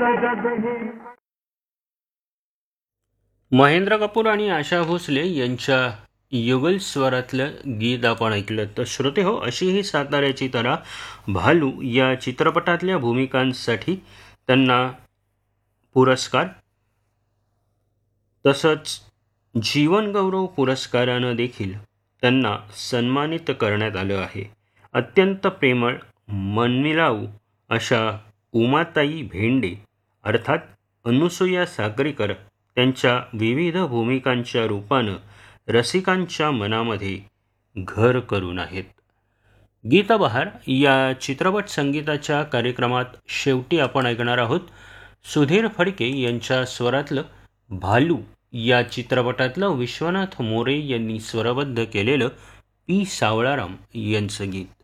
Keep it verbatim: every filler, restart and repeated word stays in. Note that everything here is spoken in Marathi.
महेंद्र कपूर आणि आशा भोसले यांच्या युगल स्वरातलं गीत आपण ऐकलं. तर श्रोते हो, अशी ही साताऱ्याची तरा भालू या चित्रपटातल्या भूमिकांसाठी त्यांना पुरस्कार तसंच जीवनगौरव पुरस्कारानं देखील त्यांना सन्मानित करण्यात आलं आहे. अत्यंत प्रेमळ, मनमिळाऊ अशा उमाताई भेंडे अर्थात अनुसूया सागरीकर त्यांच्या विविध भूमिकांच्या रूपानं रसिकांच्या मनामध्ये घर करून आहेत. गीतबहार या चित्रपट संगीताच्या कार्यक्रमात शेवटी आपण ऐकणार आहोत सुधीर फडके यांच्या स्वरातलं भालू या चित्रपटातलं विश्वनाथ मोरे यांनी स्वरबद्ध केलेलं पी सावळाराम यांचं गीत.